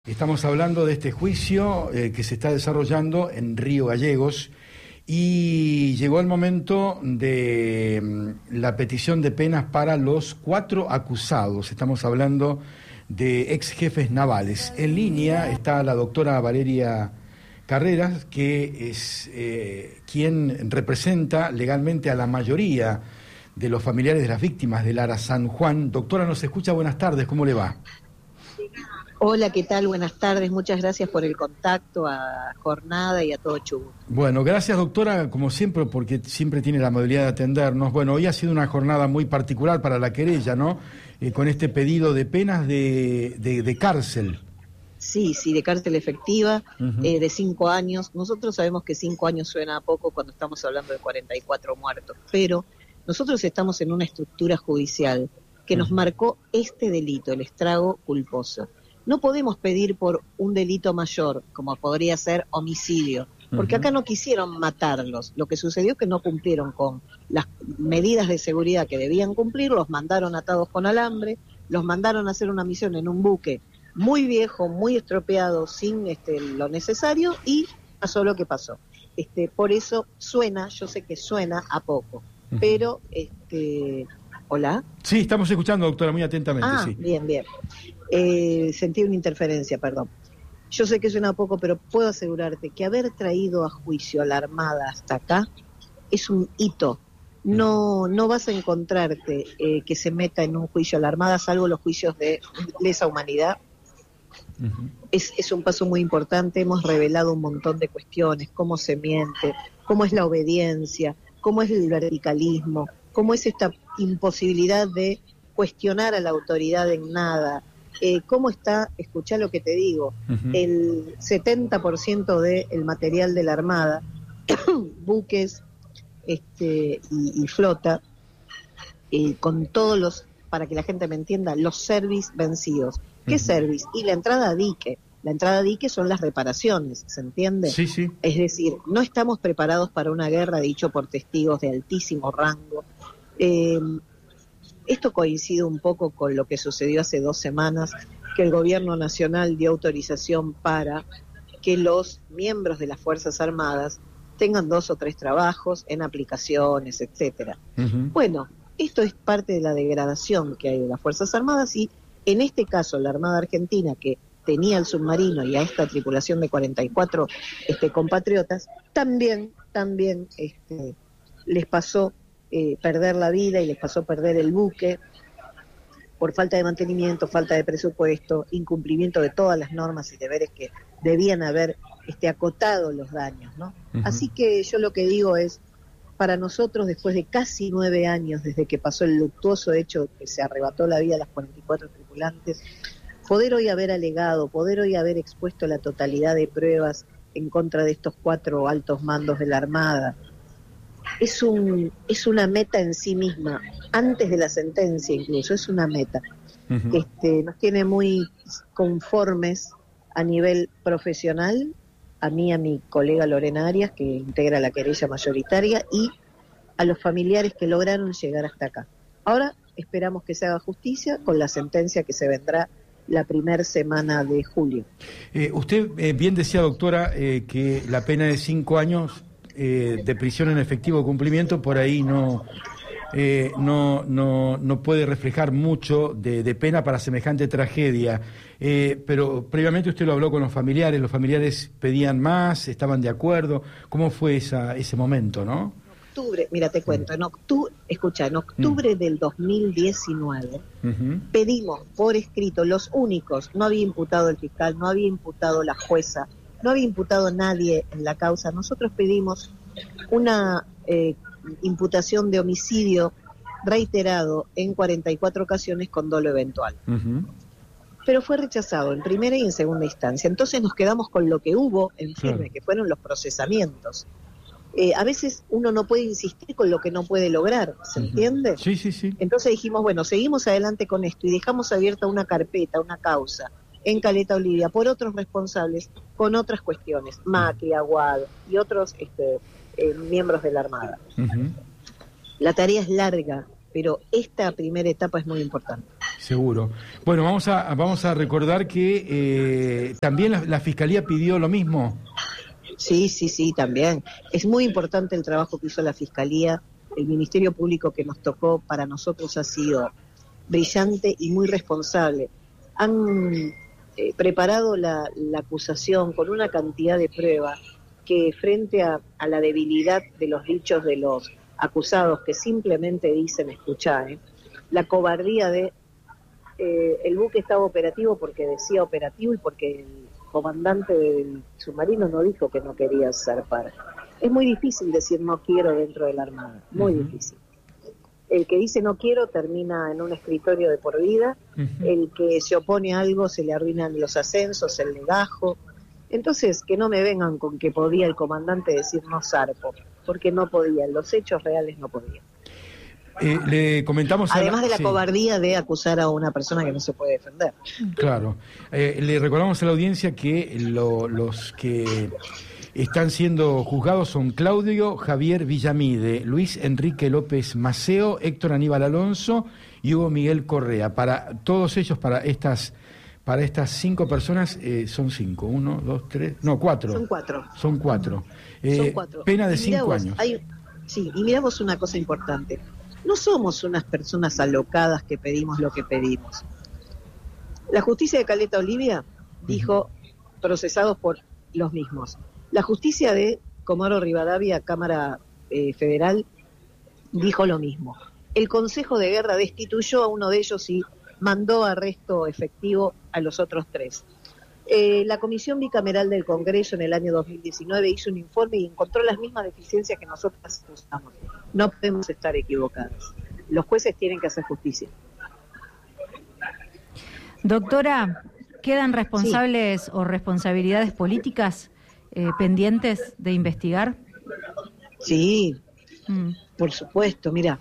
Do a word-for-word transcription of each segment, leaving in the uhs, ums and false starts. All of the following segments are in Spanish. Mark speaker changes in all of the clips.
Speaker 1: Estamos hablando de este juicio eh, que se está desarrollando en Río Gallegos y llegó el momento de mm, la petición de penas para los cuatro acusados. Estamos hablando de ex jefes navales. En línea está la doctora Valeria Carreras, que es eh, quien representa legalmente a la mayoría de los familiares de las víctimas del Ara San Juan. Doctora, nos escucha, buenas tardes, ¿cómo le va?
Speaker 2: Hola, ¿qué tal? Buenas tardes, muchas gracias por el contacto a Jornada y a todo Chubut.
Speaker 1: Bueno, gracias doctora, como siempre, porque siempre tiene la amabilidad de atendernos. Bueno, hoy ha sido una jornada muy particular para la querella, ¿no? Eh, con este pedido de penas de, de, de cárcel.
Speaker 2: Sí, sí, de cárcel efectiva, uh-huh. eh, de cinco años. Nosotros sabemos que cinco años suena a poco cuando estamos hablando de cuarenta y cuatro muertos, pero nosotros estamos en una estructura judicial que nos uh-huh. marcó este delito, el estrago culposo. No podemos pedir por un delito mayor, como podría ser homicidio, porque uh-huh. acá no quisieron matarlos. Lo que sucedió es que no cumplieron con las medidas de seguridad que debían cumplir, los mandaron atados con alambre, los mandaron a hacer una misión en un buque muy viejo, muy estropeado, sin este, lo necesario, y pasó lo que pasó. Este, por eso suena, yo sé que suena a poco, uh-huh. pero... este ¿Hola?
Speaker 1: Sí, estamos escuchando, doctora, muy atentamente.
Speaker 2: Ah,
Speaker 1: sí.
Speaker 2: bien, bien. Eh, sentí una interferencia, perdón. Yo sé que suena poco, pero puedo asegurarte que haber traído a juicio a la Armada hasta acá es un hito. No, no vas a encontrarte eh, que se meta en un juicio a la Armada, salvo los juicios de lesa humanidad. Uh-huh. Es, es un paso muy importante. Hemos revelado un montón de cuestiones, cómo se miente, cómo es la obediencia, cómo es el verticalismo, cómo es esta imposibilidad de cuestionar a la autoridad en nada, eh, cómo está, escuchá lo que te digo, uh-huh. el setenta por ciento del material de la Armada, buques este, y, y flota, eh, con todos los, para que la gente me entienda, los service vencidos. ¿Qué uh-huh. service? Y la entrada a dique. La entrada a dique son las reparaciones, ¿se entiende?
Speaker 1: Sí, sí.
Speaker 2: Es decir, no estamos preparados para una guerra, dicho por testigos de altísimo rango. Eh, esto coincide un poco con lo que sucedió hace dos semanas, que el gobierno nacional dio autorización para que los miembros de las Fuerzas Armadas tengan dos o tres trabajos en aplicaciones, etcétera. Uh-huh. Bueno, esto es parte de la degradación que hay de las Fuerzas Armadas y en este caso la Armada Argentina, que tenía el submarino y a esta tripulación de cuarenta y cuatro este, compatriotas, también, también este, les pasó eh, perder la vida y les pasó perder el buque por falta de mantenimiento, falta de presupuesto, incumplimiento de todas las normas y deberes que debían haber este, acotado los daños, ¿no? Uh-huh. Así que yo lo que digo es, para nosotros, después de casi nueve años desde que pasó el luctuoso hecho que se arrebató la vida a las cuarenta y cuatro tripulantes, poder hoy haber alegado, poder hoy haber expuesto la totalidad de pruebas en contra de estos cuatro altos mandos de la Armada, es un es una meta en sí misma, antes de la sentencia incluso, es una meta. Uh-huh. Este, nos tiene muy conformes a nivel profesional, a mí, a mi colega Lorena Arias, que integra la querella mayoritaria, y a los familiares que lograron llegar hasta acá. Ahora esperamos que se haga justicia con la sentencia que se vendrá la primera semana de julio.
Speaker 1: Eh, usted eh, bien decía, doctora, eh, que la pena de cinco años eh, de prisión en efectivo cumplimiento por ahí no, eh, no, no, no puede reflejar mucho de, de pena para semejante tragedia. Eh, pero previamente usted lo habló con los familiares, los familiares pedían más, estaban de acuerdo. ¿Cómo fue esa, ese momento, no?
Speaker 2: Octubre, mira, te cuento, en octubre, escucha, en octubre uh-huh. del dos mil diecinueve uh-huh. pedimos por escrito, los únicos, no había imputado el fiscal, no había imputado la jueza, no había imputado nadie en la causa, nosotros pedimos una eh, imputación de homicidio reiterado en cuarenta y cuatro ocasiones con dolo eventual. Uh-huh. Pero fue rechazado en primera y en segunda instancia, entonces nos quedamos con lo que hubo en firme, claro. que fueron los procesamientos. Eh, a veces uno no puede insistir con lo que no puede lograr, ¿se uh-huh. entiende?
Speaker 1: Sí, sí, sí.
Speaker 2: Entonces dijimos, bueno, seguimos adelante con esto y dejamos abierta una carpeta, una causa en Caleta Olivia por otros responsables con otras cuestiones, Macri, Aguado y otros este, eh, miembros de la Armada. Uh-huh. La tarea es larga, pero esta primera etapa es muy importante.
Speaker 1: Seguro. Bueno, vamos a vamos a recordar que eh, también la, la Fiscalía pidió lo mismo.
Speaker 2: Sí, sí, sí, también. Es muy importante el trabajo que hizo la Fiscalía. El Ministerio Público que nos tocó para nosotros ha sido brillante y muy responsable. Han eh, preparado la, la acusación con una cantidad de pruebas que frente a, a la debilidad de los dichos de los acusados que simplemente dicen escuchar, ¿eh? la cobardía de eh, el buque estaba operativo porque decía operativo y porque el comandante del submarino no dijo que no quería zarpar. Es muy difícil decir no quiero dentro de la Armada, muy uh-huh. difícil. El que dice no quiero termina en un escritorio de por vida, uh-huh. el que se opone a algo se le arruinan los ascensos, el legajo. Entonces, que no me vengan con que podía el comandante decir no zarpo, porque no podía, los hechos reales no podían.
Speaker 1: Eh, le comentamos
Speaker 2: Además
Speaker 1: la,
Speaker 2: de la
Speaker 1: sí.
Speaker 2: cobardía de acusar a una persona que no se puede defender.
Speaker 1: Claro. Eh, le recordamos a la audiencia que lo, los que están siendo juzgados son Claudio Javier Villamide, Luis Enrique López Maceo, Héctor Aníbal Alonso y Hugo Miguel Correa. Para todos ellos, para estas para estas cinco personas, eh, son cinco. Uno, dos, tres, no, cuatro.
Speaker 2: Son cuatro.
Speaker 1: Son cuatro. Eh,
Speaker 2: son cuatro.
Speaker 1: Pena de
Speaker 2: y
Speaker 1: cinco
Speaker 2: vos,
Speaker 1: años.
Speaker 2: Hay, sí, y miramos una cosa importante. No somos unas personas alocadas que pedimos lo que pedimos. La justicia de Caleta Olivia dijo uh-huh. procesados por los mismos. La justicia de Comodoro Rivadavia, Cámara eh, Federal, dijo lo mismo. El Consejo de Guerra destituyó a uno de ellos y mandó arresto efectivo a los otros tres. Eh, la Comisión Bicameral del Congreso en el año dos mil diecinueve hizo un informe y encontró las mismas deficiencias que nosotras usamos. No podemos estar equivocados. Los jueces tienen que hacer justicia.
Speaker 3: Doctora, ¿quedan responsables sí. o responsabilidades políticas eh, pendientes de investigar?
Speaker 2: Sí, mm. por supuesto, mira.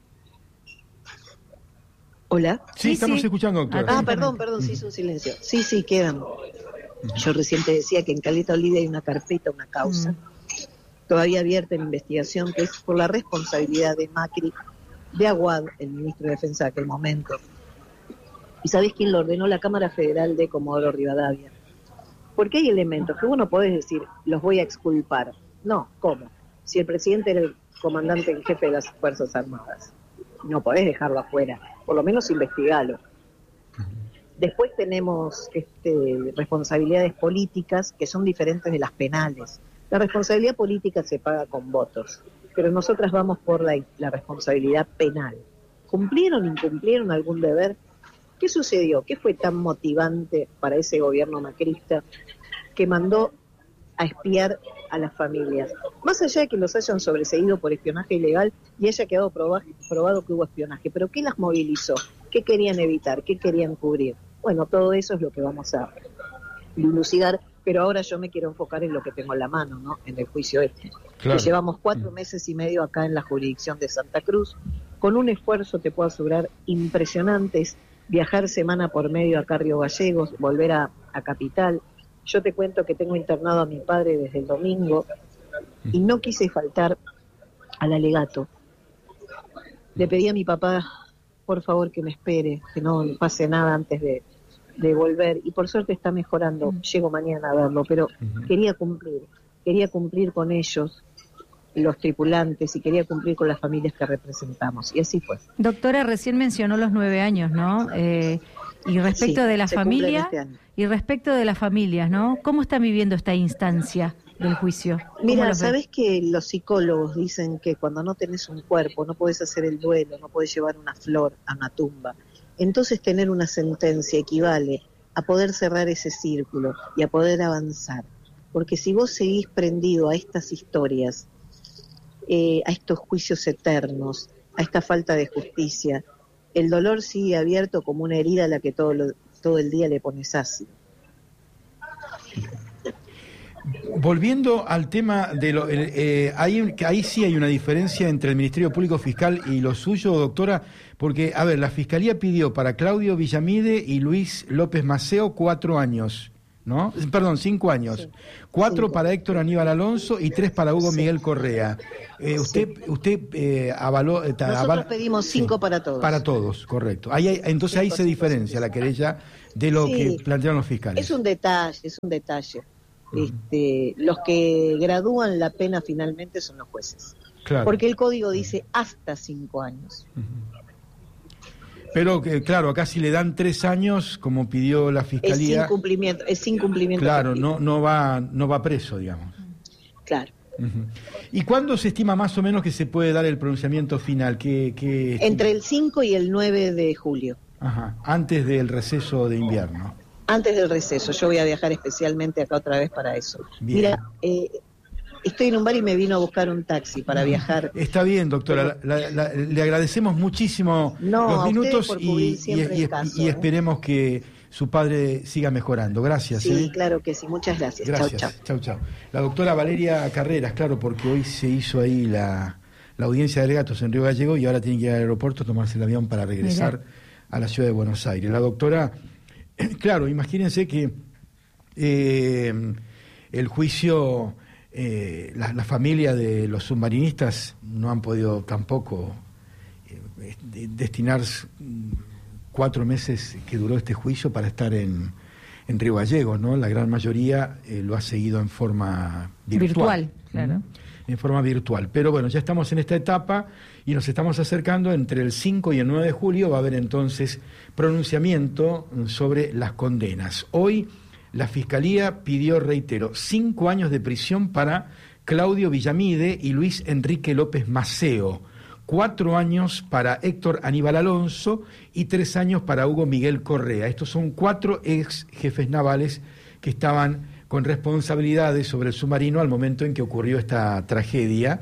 Speaker 2: ¿Hola?
Speaker 1: Sí, sí estamos sí. escuchando, doctora.
Speaker 2: Ah, perdón, perdón, se hizo un silencio. Sí, sí, quedan. Yo recién te decía que en Caleta Olivia hay una carpeta, una causa, mm. todavía abierta en investigación, que es por la responsabilidad de Macri, de Aguad, el ministro de Defensa de aquel momento. ¿Y sabés quién lo ordenó? La Cámara Federal de Comodoro Rivadavia. Porque hay elementos que vos no podés decir, los voy a exculpar. No, ¿cómo? Si el presidente era el comandante en jefe de las Fuerzas Armadas, no podés dejarlo afuera, por lo menos investigalo. Después tenemos este, responsabilidades políticas que son diferentes de las penales. La responsabilidad política se paga con votos, pero nosotras vamos por la, la responsabilidad penal. ¿Cumplieron, incumplieron algún deber? ¿Qué sucedió? ¿Qué fue tan motivante para ese gobierno macrista que mandó a espiar a las familias? Más allá de que los hayan sobreseído por espionaje ilegal y haya quedado proba- probado que hubo espionaje, ¿pero qué las movilizó? ¿Qué querían evitar? ¿Qué querían cubrir? Bueno, todo eso es lo que vamos a dilucidar, pero ahora yo me quiero enfocar en lo que tengo en la mano, ¿no? En el juicio este. Claro. Que llevamos cuatro meses y medio acá en la jurisdicción de Santa Cruz, con un esfuerzo, te puedo asegurar, impresionante, es viajar semana por medio acá a Río Gallegos, volver a, a Capital. Yo te cuento que tengo internado a mi padre desde el domingo y no quise faltar al alegato. Le pedí a mi papá, por favor, que me espere, que no pase nada antes de, de volver. Y por suerte está mejorando, llego mañana a verlo, pero uh-huh. quería cumplir, quería cumplir con ellos, los tripulantes, y quería cumplir con las familias que representamos. Y así fue.
Speaker 3: Doctora, recién mencionó los nueve años, ¿no? Eh, y respecto
Speaker 2: sí,
Speaker 3: de la familia,
Speaker 2: este
Speaker 3: y respecto de las familias, ¿no? ¿Cómo están viviendo esta instancia del juicio?
Speaker 2: Mira, sabés que los psicólogos dicen que cuando no tenés un cuerpo, no podés hacer el duelo, no podés llevar una flor a una tumba. Entonces tener una sentencia equivale a poder cerrar ese círculo y a poder avanzar. Porque si vos seguís prendido a estas historias, eh, a estos juicios eternos, a esta falta de justicia, el dolor sigue abierto como una herida a la que todo, lo, todo el día le pones ácido.
Speaker 1: Volviendo al tema de lo, eh, ahí, ahí sí hay una diferencia entre el Ministerio Público Fiscal y lo suyo, doctora, porque, a ver, la Fiscalía pidió para Claudio Villamide y Luis López Maceo cuatro años. ¿no? Perdón, cinco años. Sí. Cuatro cinco. Para Héctor Aníbal Alonso y tres para Hugo sí. Miguel Correa. Eh, usted sí. usted eh, avaló... Eh,
Speaker 2: Nosotros aval... pedimos cinco sí. para todos.
Speaker 1: Para todos, correcto. Ahí hay, entonces ahí se diferencia la querella de lo sí. que plantearon los fiscales.
Speaker 2: Es un detalle, es un detalle. Uh-huh. Este, los que gradúan la pena finalmente son los jueces. Claro. Porque el código dice hasta cinco años.
Speaker 1: Uh-huh. Pero que claro, acá si le dan tres años, como pidió la fiscalía,
Speaker 2: es incumplimiento, es incumplimiento.
Speaker 1: Claro, no no va no va preso, digamos.
Speaker 2: Claro.
Speaker 1: Uh-huh. ¿Y cuándo se estima más o menos que se puede dar el pronunciamiento final? ¿Qué, qué
Speaker 2: Entre el cinco y el nueve de julio.
Speaker 1: Ajá, antes del receso de invierno.
Speaker 2: Antes del receso, yo voy a viajar especialmente acá otra vez para eso.
Speaker 1: Bien.
Speaker 2: Mira, eh, estoy en un bar y me vino a buscar un taxi para viajar.
Speaker 1: Está bien, doctora. Pero, la, la, le agradecemos muchísimo
Speaker 2: no,
Speaker 1: los minutos
Speaker 2: por
Speaker 1: y, y, y,
Speaker 2: caso,
Speaker 1: y
Speaker 2: ¿eh?
Speaker 1: esperemos que su padre siga mejorando. Gracias.
Speaker 2: Sí,
Speaker 1: ¿eh?
Speaker 2: claro que sí. Muchas gracias.
Speaker 1: Gracias.
Speaker 2: Chau,
Speaker 1: chau. Chau, chau. La doctora Valeria Carreras, claro, porque hoy se hizo ahí la, la audiencia de delegatos en Río Gallegos y ahora tiene que ir al aeropuerto, tomarse el avión para regresar Mira. a la ciudad de Buenos Aires. La doctora, claro, imagínense que eh, el juicio... Eh, la, la familia de los submarinistas no han podido tampoco eh, destinar cuatro meses que duró este juicio para estar en, en Río Gallegos, ¿no? La gran mayoría eh, lo ha seguido en forma virtual.
Speaker 3: Virtual, claro.
Speaker 1: En forma virtual. Pero bueno, ya estamos en esta etapa y nos estamos acercando. Entre el cinco y el nueve de julio va a haber entonces pronunciamiento sobre las condenas. Hoy la Fiscalía pidió, reitero, cinco años de prisión para Claudio Villamide y Luis Enrique López Maceo, cuatro años para Héctor Aníbal Alonso y tres años para Hugo Miguel Correa. Estos son cuatro ex jefes navales que estaban con responsabilidades sobre el submarino al momento en que ocurrió esta tragedia.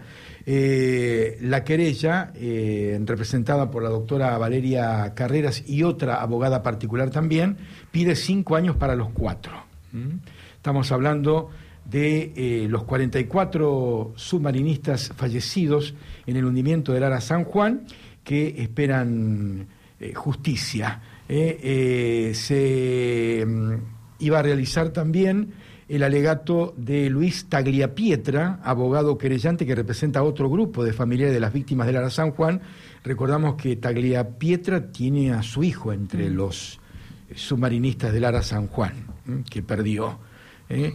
Speaker 1: Eh, la querella, eh, representada por la doctora Valeria Carreras y otra abogada particular también, pide cinco años para los cuatro. ¿Mm? Estamos hablando de eh, los cuarenta y cuatro submarinistas fallecidos en el hundimiento del Ara San Juan, que esperan eh, justicia. Eh, eh, se mm, iba a realizar también el alegato de Luis Tagliapietra, abogado querellante que representa a otro grupo de familiares de las víctimas del Ara San Juan. Recordamos que Tagliapietra tiene a su hijo entre los submarinistas del Ara San Juan, ¿eh? que perdió. ¿eh?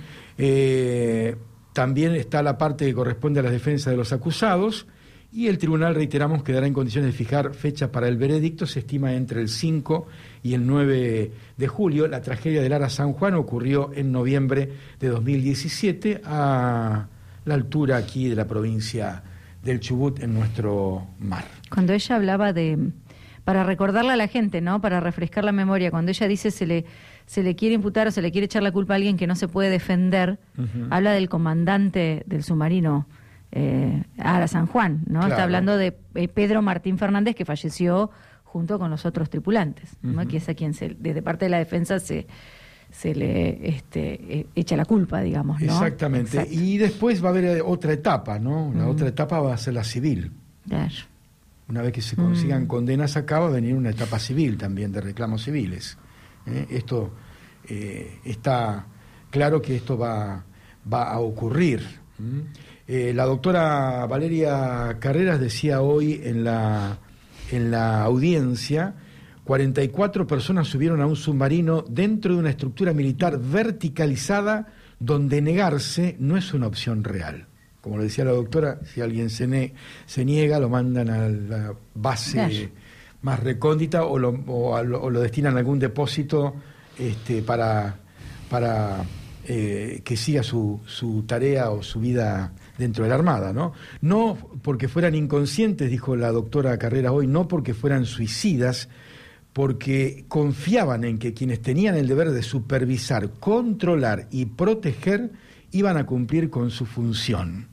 Speaker 1: Eh, también está la parte que corresponde a la defensa de los acusados, y el tribunal, reiteramos, quedará en condiciones de fijar fecha para el veredicto. Se estima entre el cinco y el nueve de julio. La tragedia del Ara San Juan ocurrió en noviembre de dos mil diecisiete a la altura aquí de la provincia del Chubut, en nuestro mar.
Speaker 3: Cuando ella hablaba de, para recordarle a la gente, ¿no? Para refrescar la memoria, cuando ella dice se le se le quiere imputar o se le quiere echar la culpa a alguien que no se puede defender, uh-huh. habla del comandante del submarino Eh, Ara San Juan, ¿no? Claro. Está hablando de eh, Pedro Martín Fernández, que falleció junto con los otros tripulantes, ¿no? Uh-huh. Que es a quien se, desde parte de la defensa se se le este, eh, echa la culpa, digamos, ¿no?
Speaker 1: Exactamente. Exacto. Y después va a haber otra etapa, ¿no? La uh-huh. otra etapa va a ser la civil.
Speaker 3: Claro.
Speaker 1: Una vez que se consigan uh-huh. condenas acá, va a venir una etapa civil también, de reclamos civiles. ¿Eh? Esto eh, está claro que esto va, va a ocurrir. ¿Mm? Eh, la doctora Valeria Carreras decía hoy en la, en la audiencia, cuarenta y cuatro personas subieron a un submarino dentro de una estructura militar verticalizada donde negarse no es una opción real. Como le decía la doctora, si alguien se, ne- se niega, lo mandan a la base Dash. más recóndita o lo, o, a lo, o lo destinan a algún depósito este, para, para eh, que siga su, su tarea o su vida dentro de la Armada, ¿no? No porque fueran inconscientes, dijo la doctora Carreras hoy, no porque fueran suicidas, porque confiaban en que quienes tenían el deber de supervisar, controlar y proteger iban a cumplir con su función.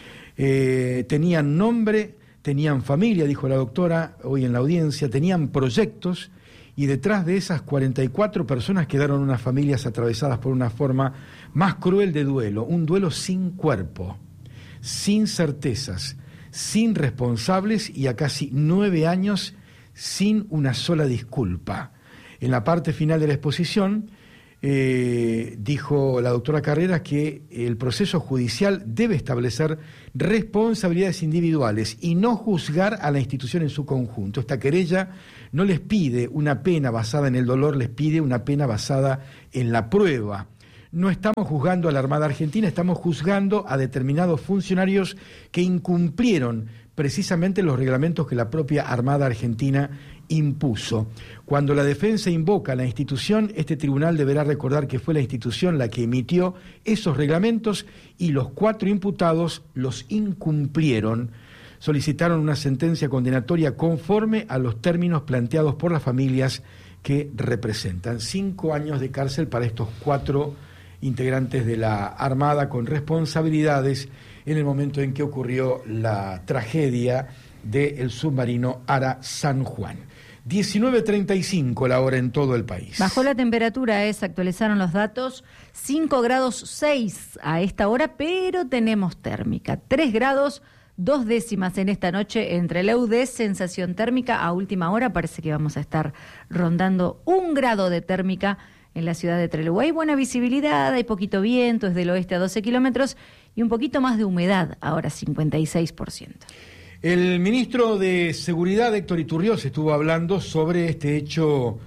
Speaker 1: Eh, tenían nombre, tenían familia, dijo la doctora hoy en la audiencia, tenían proyectos, y detrás de esas cuarenta y cuatro personas quedaron unas familias atravesadas por una forma más cruel de duelo, un duelo sin cuerpo, sin certezas, sin responsables y a casi nueve años sin una sola disculpa. En la parte final de la exposición, Eh, dijo la doctora Carreras que el proceso judicial debe establecer responsabilidades individuales y no juzgar a la institución en su conjunto. Esta querella no les pide una pena basada en el dolor, les pide una pena basada en la prueba. No estamos juzgando a la Armada Argentina, estamos juzgando a determinados funcionarios que incumplieron precisamente los reglamentos que la propia Armada Argentina impuso. Cuando la defensa invoca a la institución, este tribunal deberá recordar que fue la institución la que emitió esos reglamentos y los cuatro imputados los incumplieron. Solicitaron una sentencia condenatoria conforme a los términos planteados por las familias que representan. Cinco años de cárcel para estos cuatro integrantes de la Armada con responsabilidades en el momento en que ocurrió la tragedia del submarino Ara San Juan. diecinueve treinta y cinco la hora en todo el país.
Speaker 3: Bajó la temperatura, es, actualizaron los datos, cinco grados seis a esta hora, pero tenemos térmica, tres grados dos décimas en esta noche entre la U D E, sensación térmica a última hora, parece que vamos a estar rondando un grado de térmica en la ciudad de Trelew. Hay buena visibilidad, hay poquito viento, es del oeste a doce kilómetros y un poquito más de humedad, ahora cincuenta y seis por ciento.
Speaker 1: El ministro de Seguridad, Héctor Iturrioz, estuvo hablando sobre este hecho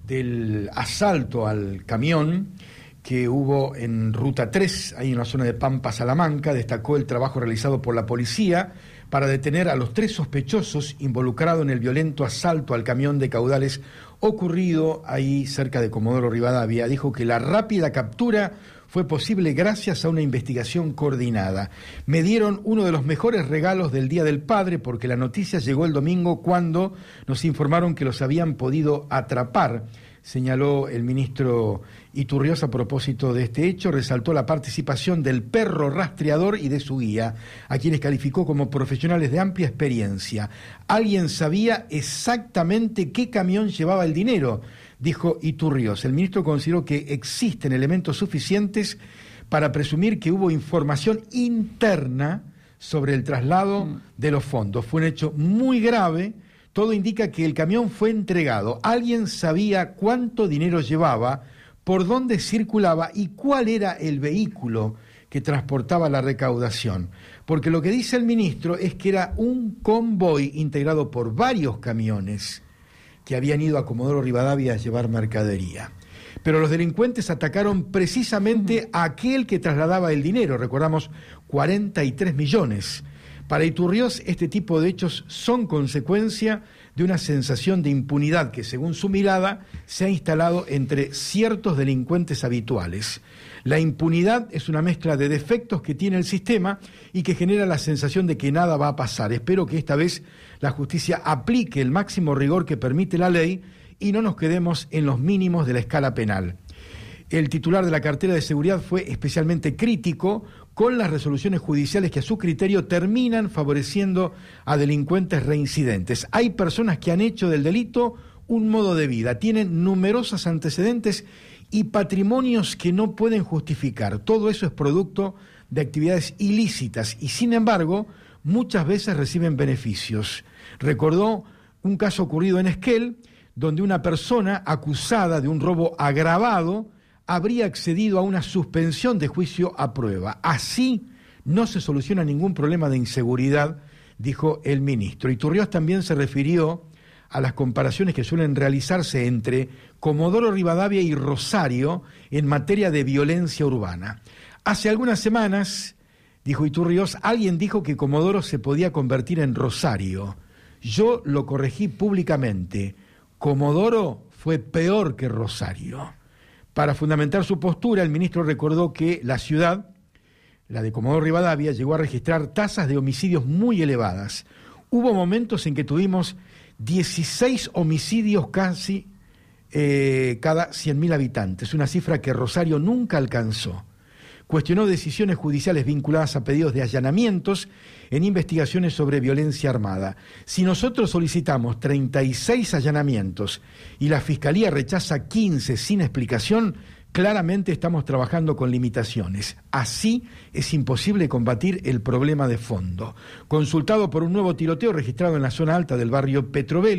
Speaker 1: del asalto al camión que hubo en Ruta tres, ahí en la zona de Pampa, Salamanca. Destacó el trabajo realizado por la policía para detener a los tres sospechosos involucrados en el violento asalto al camión de caudales ocurrido ahí cerca de Comodoro Rivadavia. Dijo que la rápida captura fue posible gracias a una investigación coordinada. Me dieron uno de los mejores regalos del Día del Padre porque la noticia llegó el domingo cuando nos informaron que los habían podido atrapar, señaló el ministro Iturrioz a propósito de este hecho. Resaltó la participación del perro rastreador y de su guía, a quienes calificó como profesionales de amplia experiencia. Alguien sabía exactamente qué camión llevaba el dinero, dijo Iturrioz. El ministro consideró que existen elementos suficientes para presumir que hubo información interna sobre el traslado mm. de los fondos. Fue un hecho muy grave. Todo indica que el camión fue entregado. Alguien sabía cuánto dinero llevaba, por dónde circulaba y cuál era el vehículo que transportaba la recaudación. Porque lo que dice el ministro es que era un convoy integrado por varios camiones que habían ido a Comodoro Rivadavia a llevar mercadería. Pero los delincuentes atacaron precisamente a aquel que trasladaba el dinero, recordamos, cuarenta y tres millones. Para Iturrioz, este tipo de hechos son consecuencia de una sensación de impunidad que, según su mirada, se ha instalado entre ciertos delincuentes habituales. La impunidad es una mezcla de defectos que tiene el sistema y que genera la sensación de que nada va a pasar. Espero que esta vez la justicia aplique el máximo rigor que permite la ley y no nos quedemos en los mínimos de la escala penal. El titular de la cartera de seguridad fue especialmente crítico con las resoluciones judiciales que a su criterio terminan favoreciendo a delincuentes reincidentes. Hay personas que han hecho del delito un modo de vida, tienen numerosos antecedentes y patrimonios que no pueden justificar. Todo eso es producto de actividades ilícitas y, sin embargo, muchas veces reciben beneficios. Recordó un caso ocurrido en Esquel, donde una persona acusada de un robo agravado habría accedido a una suspensión de juicio a prueba. Así no se soluciona ningún problema de inseguridad, dijo el ministro. Iturrioz también se refirió a las comparaciones que suelen realizarse entre Comodoro Rivadavia y Rosario en materia de violencia urbana. Hace algunas semanas, dijo Iturrioz, alguien dijo que Comodoro se podía convertir en Rosario. Yo lo corregí públicamente. Comodoro fue peor que Rosario. Para fundamentar su postura, el ministro recordó que la ciudad, la de Comodoro Rivadavia, llegó a registrar tasas de homicidios muy elevadas. Hubo momentos en que tuvimos dieciséis homicidios casi eh, cada cien mil habitantes, una cifra que Rosario nunca alcanzó. Cuestionó decisiones judiciales vinculadas a pedidos de allanamientos en investigaciones sobre violencia armada. Si nosotros solicitamos treinta y seis allanamientos y la Fiscalía rechaza quince sin explicación, claramente estamos trabajando con limitaciones. Así es imposible combatir el problema de fondo. Consultado por un nuevo tiroteo registrado en la zona alta del barrio Petrovelli,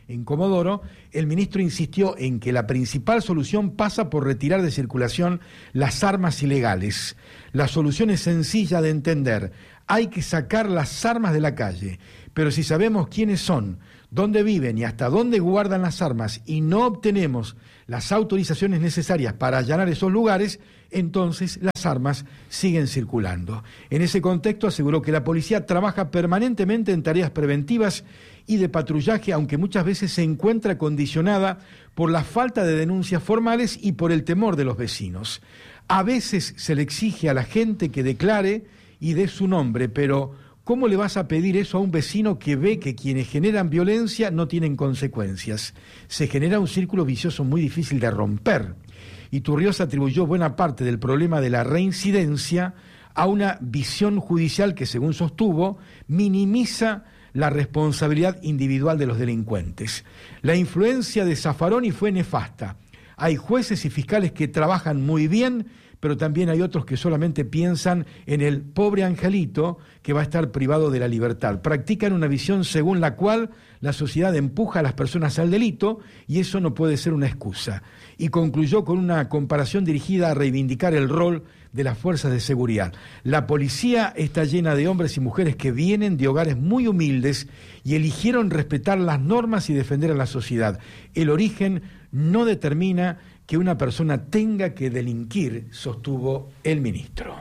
Speaker 1: en Comodoro, el ministro insistió en que la principal solución pasa por retirar de circulación las armas ilegales. La solución es sencilla de entender. Hay que sacar las armas de la calle, pero si sabemos quiénes son, dónde viven y hasta dónde guardan las armas y no obtenemos las autorizaciones necesarias para allanar esos lugares, entonces las armas siguen circulando. En ese contexto aseguró que la policía trabaja permanentemente en tareas preventivas y de patrullaje, aunque muchas veces se encuentra condicionada por la falta de denuncias formales y por el temor de los vecinos. A veces se le exige a la gente que declare y dé su nombre, pero ¿cómo le vas a pedir eso a un vecino que ve que quienes generan violencia no tienen consecuencias? Se genera un círculo vicioso muy difícil de romper. Iturrioz atribuyó buena parte del problema de la reincidencia a una visión judicial que, según sostuvo, minimiza la responsabilidad individual de los delincuentes. La influencia de Zaffaroni fue nefasta. Hay jueces y fiscales que trabajan muy bien, pero también hay otros que solamente piensan en el pobre angelito que va a estar privado de la libertad. Practican una visión según la cual la sociedad empuja a las personas al delito y eso no puede ser una excusa. Y concluyó con una comparación dirigida a reivindicar el rol de las fuerzas de seguridad. La policía está llena de hombres y mujeres que vienen de hogares muy humildes y eligieron respetar las normas y defender a la sociedad. El origen no determina que una persona tenga que delinquir, sostuvo el ministro.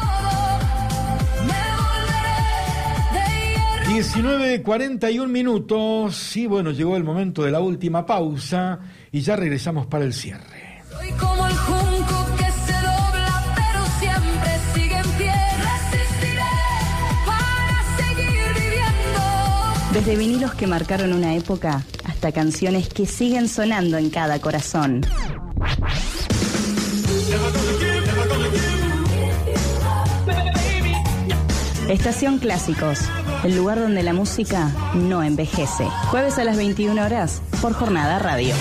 Speaker 1: diecinueve cuarenta y un minutos, y bueno, llegó el momento de la última pausa y ya regresamos para el cierre.
Speaker 4: Soy como el junco que se dobla, pero siempre sigue en pie. Resistiré para seguir viviendo.
Speaker 5: Desde vinilos que marcaron una época hasta canciones que siguen sonando en cada corazón. Estación Clásicos, el lugar donde la música no envejece. Jueves a las veintiuna horas por Jornada Radio.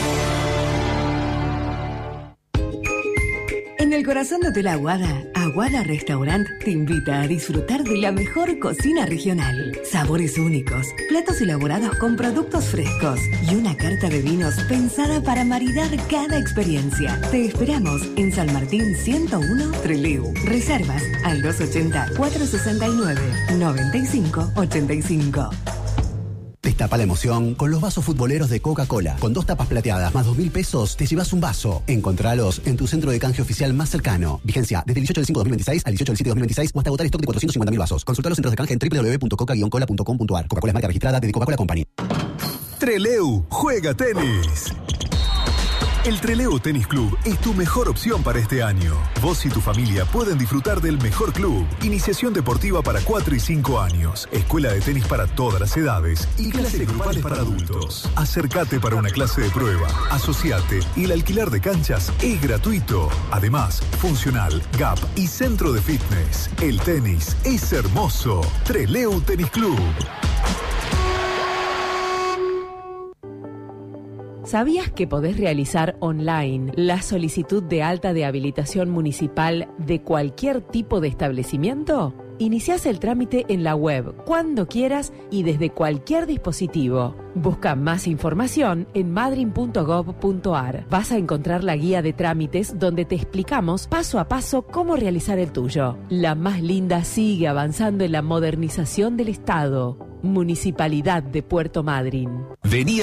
Speaker 6: En el corazón de Hotel Aguada, Aguada Restaurant te invita a disfrutar de la mejor cocina regional. Sabores únicos, platos elaborados con productos frescos y una carta de vinos pensada para maridar cada experiencia. Te esperamos en San Martín ciento uno, Trelew. Reservas al dos ochenta, cuatrocientos sesenta y nueve, noventa y cinco ochenta y cinco.
Speaker 7: Destapa la emoción con los vasos futboleros de Coca-Cola. Con dos tapas plateadas más dos mil pesos, te llevas un vaso. Encontralos en tu centro de canje oficial más cercano. Vigencia desde el dieciocho del cinco de dos mil veintiséis al dieciocho del siete de dos mil veintiséis o hasta agotar stock de cuatrocientos cincuenta mil vasos. Consulta los centros de canje en doble u doble u doble u punto coca guion cola punto com punto a r. Coca-Cola es marca registrada de The Coca-Cola Company.
Speaker 8: Trelew juega tenis. El Trelew Tenis Club es tu mejor opción para este año. Vos y tu familia pueden disfrutar del mejor club. Iniciación deportiva para cuatro y cinco años. Escuela de tenis para todas las edades. Y clases grupales para adultos. Acércate para una clase de prueba. Asociate y el alquiler de canchas es gratuito. Además, funcional, gap y centro de fitness. El tenis es hermoso. Trelew Tenis Club.
Speaker 9: ¿Sabías que podés realizar online la solicitud de alta de habilitación municipal de cualquier tipo de establecimiento? Iniciás el trámite en la web cuando quieras y desde cualquier dispositivo. Busca más información en madryn punto gob punto a r. Vas a encontrar la guía de trámites donde te explicamos paso a paso cómo realizar el tuyo. La más linda sigue avanzando en la modernización del Estado. Municipalidad de Puerto Madryn.
Speaker 8: Vení